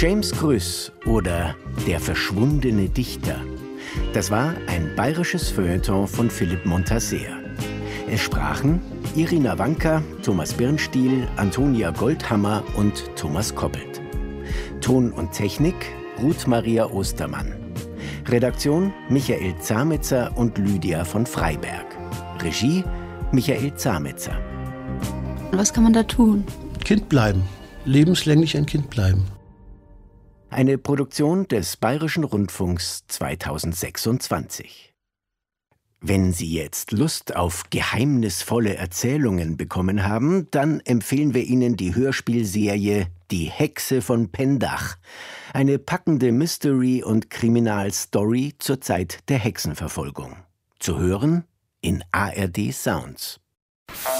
James Grüss oder Der verschwundene Dichter. Das war ein bayerisches Feuilleton von Philipp Montaser. Es sprachen Irina Wanka, Thomas Birnstiel, Antonia Goldhammer und Thomas Koppelt. Ton und Technik Ruth Maria Ostermann. Redaktion Michael Zametzer und Lydia von Freiberg. Regie Michael Zametzer. Was kann man da tun? Kind bleiben. Lebenslänglich ein Kind bleiben. Eine Produktion des Bayerischen Rundfunks 2026. Wenn Sie jetzt Lust auf geheimnisvolle Erzählungen bekommen haben, dann empfehlen wir Ihnen die Hörspielserie Die Hexe von Pendach. Eine packende Mystery- und Kriminalstory zur Zeit der Hexenverfolgung. Zu hören in ARD Sounds.